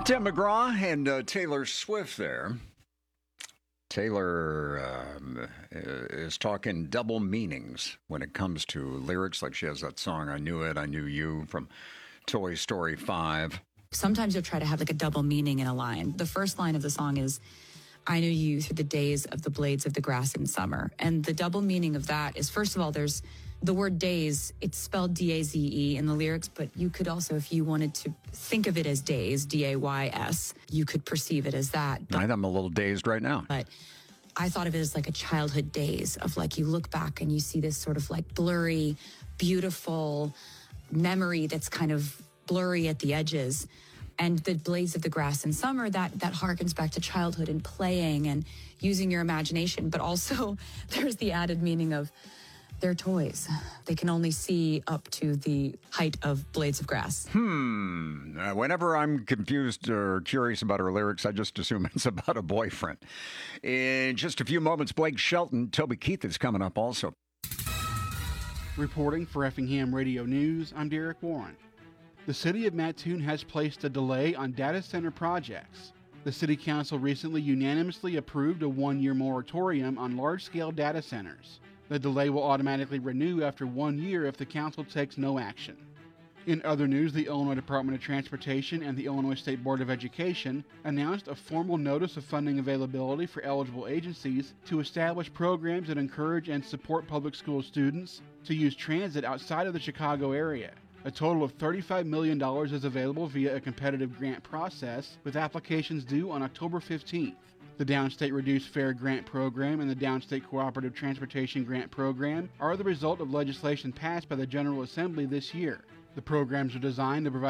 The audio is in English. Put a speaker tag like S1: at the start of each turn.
S1: Tim McGraw and Taylor Swift there. Taylor is talking double meanings when it comes to lyrics. Like she has that song, I Knew It, I Knew You from Toy Story 5.
S2: Sometimes you'll try to have like a double meaning in a line. The first line of the song is, I knew you through the days of the blades of the grass in summer. And the double meaning of that is, first of all, there's the word days. It's spelled D-A-Z-E in the lyrics, but you could also, if you wanted to think of it as days, D-A-Y-S, you could perceive it as that.
S1: I'm a little dazed right now.
S2: But I thought of it as like a childhood days of like you look back and you see this sort of like blurry, beautiful memory that's kind of blurry at the edges. And the blades of the grass in summer, that harkens back to childhood and playing and using your imagination. But also there's the added meaning of they're toys. They can only see up to the height of blades of grass.
S1: Whenever I'm confused or curious about her lyrics, I just assume it's about a boyfriend. In just a few moments, Blake Shelton, Toby Keith is coming up also.
S3: Reporting for Effingham Radio News, I'm Derek Warren. The city of Mattoon has placed a delay on data center projects. The city council recently unanimously approved a one-year moratorium on large-scale data centers. The delay will automatically renew after 1 year if the council takes no action. In other news, the Illinois Department of Transportation and the Illinois State Board of Education announced a formal notice of funding availability for eligible agencies to establish programs that encourage and support public school students to use transit outside of the Chicago area. A total of $35 million is available via a competitive grant process, with applications due on October 15th. The Downstate Reduced Fare Grant Program and the Downstate Cooperative Transportation Grant Program are the result of legislation passed by the General Assembly this year. The programs are designed to provide